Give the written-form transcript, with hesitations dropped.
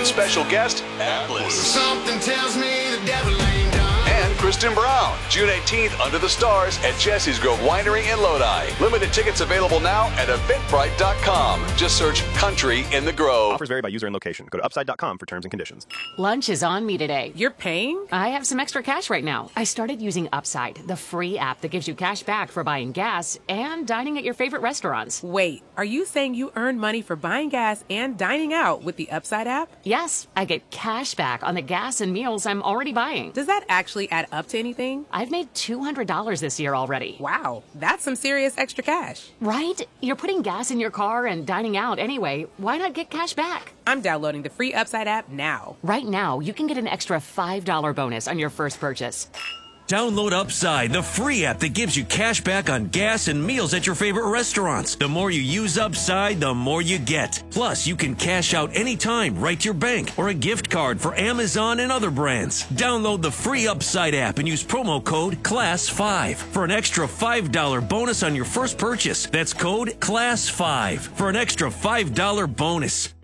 special guest, Atlas. Something tells me the devil ain't done. And Kristen Brown, June 18th, Under the Stars at Jesse's Grove Winery in Lodi. Limited tickets available now at Eventbrite.com. Just search Country in the Grove. Offers vary by user and location. Go to Upside.com for terms and conditions. Lunch is on me today. You're paying? I have some extra cash right now. I started using Upside, the free app that gives you cash back for buying gas and dining at your favorite restaurants. Wait, are you saying you earn money for buying gas and dining out with the Upside app? Yes, I get cash back on the gas and meals I'm already buying. Does that actually add up to anything? I've made $200 this year already. Wow, that's some serious extra cash. Right? You're putting gas in your car and dining out anyway. Why not get cash back? I'm downloading the free Upside app now. Right now, you can get an extra $5 bonus on your first purchase. Download Upside, the free app that gives you cash back on gas and meals at your favorite restaurants. The more you use Upside, the more you get. Plus, you can cash out anytime right to your bank or a gift card for Amazon and other brands. Download the free Upside app and use promo code CLASS5 for an extra $5 bonus on your first purchase. That's code CLASS5 for an extra $5 bonus.